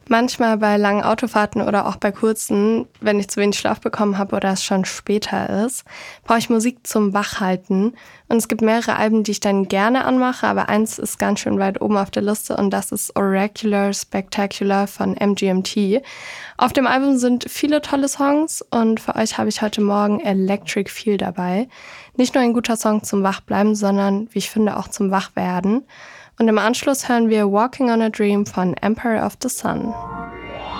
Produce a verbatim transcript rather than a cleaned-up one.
Manchmal bei langen Autofahrten oder auch bei kurzen, wenn ich zu wenig Schlaf bekommen habe oder es schon später ist, brauche ich Musik zum Wachhalten. Und es gibt mehrere Alben, die ich dann gerne anmache, aber eins ist ganz schön weit oben auf der Liste und das ist Oracular Spectacular von M G M T. Auf dem Album sind viele tolle Songs und für euch habe ich heute Morgen Electric Feel dabei. Nicht nur ein guter Song zum Wachbleiben, sondern, wie ich finde, auch zum Wachwerden. Und im Anschluss hören wir Walking on a Dream von Empire of the Sun.